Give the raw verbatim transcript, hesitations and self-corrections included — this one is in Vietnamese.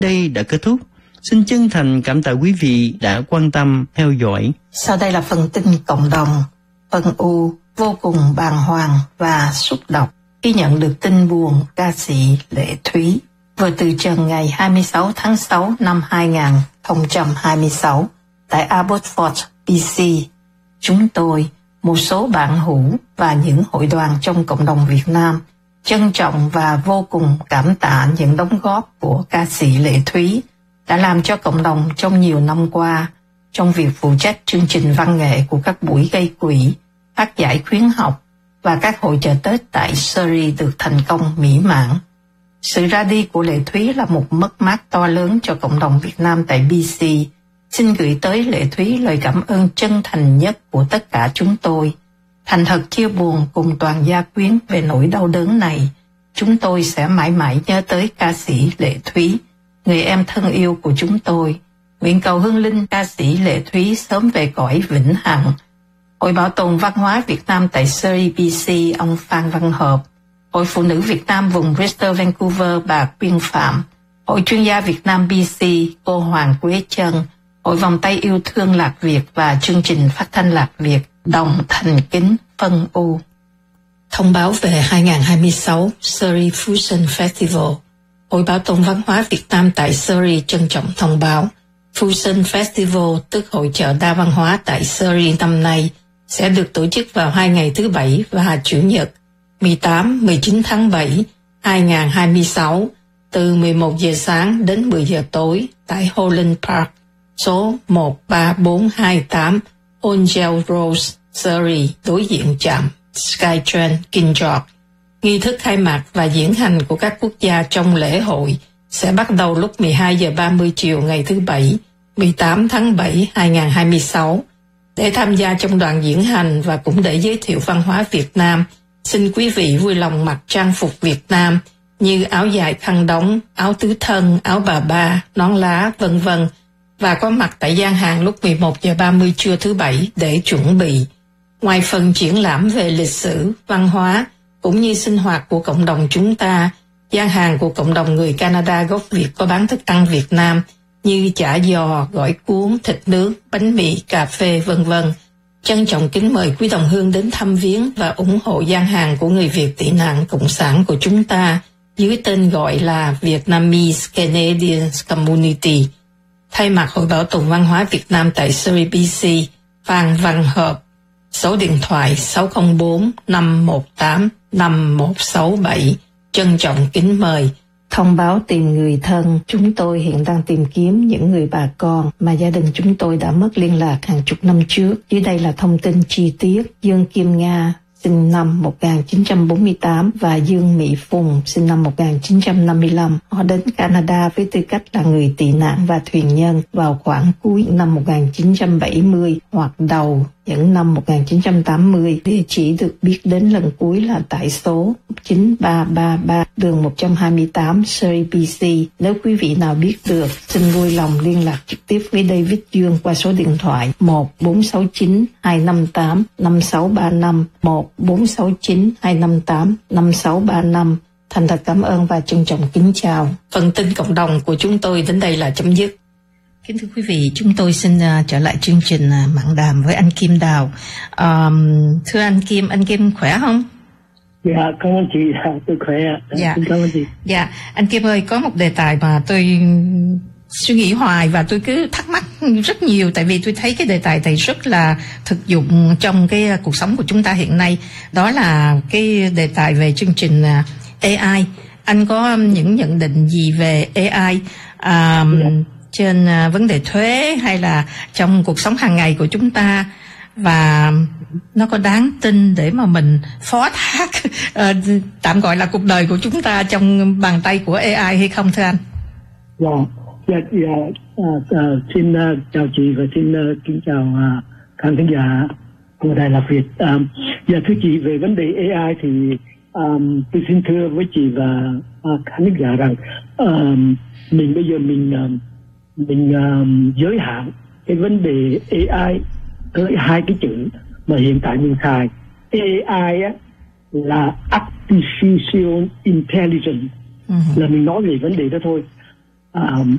đây đã kết thúc. Xin chân thành cảm tạ quý vị đã quan tâm theo dõi. Sau đây là phần tin cộng đồng. Phần U vô cùng bàng hoàng và xúc động khi nhận được tin buồn ca sĩ Lệ Thúy vừa từ trần ngày hai mươi sáu tháng sáu năm hai không hai sáu tại Abbotsford, bê xê. Chúng tôi, một số bạn hữu và những hội đoàn trong cộng đồng Việt Nam trân trọng và vô cùng cảm tạ những đóng góp của ca sĩ Lệ Thúy đã làm cho cộng đồng trong nhiều năm qua trong việc phụ trách chương trình văn nghệ của các buổi gây quỹ, phát giải khuyến học và các hội chợ Tết tại Surrey được thành công mỹ mãn. Sự ra đi của Lệ Thúy là một mất mát to lớn cho cộng đồng Việt Nam tại bê xê. Xin gửi tới Lệ Thúy lời cảm ơn chân thành nhất của tất cả chúng tôi. Thành thật chia buồn cùng toàn gia quyến về nỗi đau đớn này. Chúng tôi sẽ mãi mãi nhớ tới ca sĩ Lệ Thúy, người em thân yêu của chúng tôi. Nguyện cầu hương linh ca sĩ Lệ Thúy sớm về cõi vĩnh hằng. Hội Bảo tồn Văn hóa Việt Nam tại Surrey, bê xê, ông Phan Văn Hợp. Hội Phụ nữ Việt Nam vùng Bristol, Vancouver, bà Quyên Phạm. Hội Chuyên gia Việt Nam bê xê, cô Hoàng Quế Trân. Hội Vòng tay yêu thương Lạc Việt và chương trình phát thanh Lạc Việt đồng thành kính phân U. Thông báo về hai không hai sáu Surrey Fusion Festival. Hội Bảo tồn Văn hóa Việt Nam tại Surrey trân trọng thông báo Fusion Festival, tức hội chợ đa văn hóa tại Surrey năm nay, sẽ được tổ chức vào hai ngày thứ Bảy và Chủ nhật mười tám mười chín tháng bảy hai không hai sáu từ mười một giờ sáng đến mười giờ tối tại Holland Park, số một ba bốn hai tám Angel Rose, Surrey, đối diện trạm Skytrain King George. Nghi thức khai mạc và diễn hành của các quốc gia trong lễ hội sẽ bắt đầu lúc mười hai giờ ba mươi chiều ngày thứ Bảy, mười tám tháng bảy hai không hai sáu. Để tham gia trong đoàn diễn hành và cũng để giới thiệu văn hóa Việt Nam, xin quý vị vui lòng mặc trang phục Việt Nam như áo dài khăn đóng, áo tứ thân, áo bà ba, nón lá, vân vân và có mặt tại gian hàng lúc mười một giờ ba mươi trưa thứ Bảy để chuẩn bị. Ngoài phần triển lãm về lịch sử, văn hóa cũng như sinh hoạt của cộng đồng chúng ta, gian hàng của cộng đồng người Canada gốc Việt có bán thức ăn Việt Nam như chả giò, gỏi cuốn, thịt nướng, bánh mì, cà phê, vân vân. Trân trọng kính mời quý đồng hương đến thăm viếng và ủng hộ gian hàng của người Việt tị nạn cộng sản của chúng ta dưới tên gọi là Vietnamese Canadians Community. Thay mặt Hội Bảo tồn Văn hóa Việt Nam tại Surrey, bê xê, Phan Văn Hợp, số điện thoại sáu không bốn năm một tám năm một sáu bảy. Trân trọng kính mời. Thông báo tìm người thân. Chúng tôi hiện đang tìm kiếm những người bà con mà gia đình chúng tôi đã mất liên lạc hàng chục năm trước. Dưới đây là thông tin chi tiết. Dương Kim Nga, sinh năm một nghìn chín trăm bốn mươi tám và Dương Mỹ Phùng, sinh năm một nghìn chín trăm năm mươi lăm. Họ đến Canada với tư cách là người tị nạn và thuyền nhân vào khoảng cuối năm một nghìn chín trăm bảy mươi hoặc đầu những năm một nghìn chín trăm tám mươi. Địa chỉ được biết đến lần cuối là tại số chín ba ba ba đường một trăm hai mươi tám Surrey, bê xê. Nếu quý vị nào biết được, xin vui lòng liên lạc trực tiếp với David Dương qua số điện thoại một bốn sáu chín hai năm tám năm sáu ba năm, một bốn sáu chín hai năm tám năm sáu ba năm. Thành thật cảm ơn và trân trọng kính chào. Phần tin cộng đồng của chúng tôi đến đây là chấm dứt. Kính thưa quý vị, chúng tôi xin uh, trở lại chương trình uh, mạn đàm với anh Kim Đào. Um, thưa anh Kim, anh Kim khỏe không? Dạ, cảm ơn chị, tôi khỏe ạ. Dạ. Cảm ơn chị. Dạ, anh Kim ơi, có một đề tài mà tôi suy nghĩ hoài và tôi cứ thắc mắc rất nhiều, tại vì tôi thấy cái đề tài này rất là thực dụng trong cái cuộc sống của chúng ta hiện nay. Đó là cái đề tài về chương trình a i. Anh có những nhận định gì về a i à, dạ. trên vấn đề thuế hay là trong cuộc sống hàng ngày của chúng ta, và nó có đáng tin để mà mình phó thác uh, tạm gọi là cuộc đời của chúng ta trong bàn tay của a i hay không thưa anh? Dạ, dạ, dạ à, à, xin uh, chào chị và xin uh, kính chào uh, khán thính giả của Đài Lạc Việt. Um, dạ thưa chị, về vấn đề a i thì um, tôi xin thưa với chị và uh, khán thính giả rằng um, mình bây giờ mình um, mình um, giới hạn cái vấn đề a i tới hai cái chữ mà hiện tại mình xài. a i á, là Artificial Intelligence, uh-huh. là mình nói về vấn đề đó thôi. À,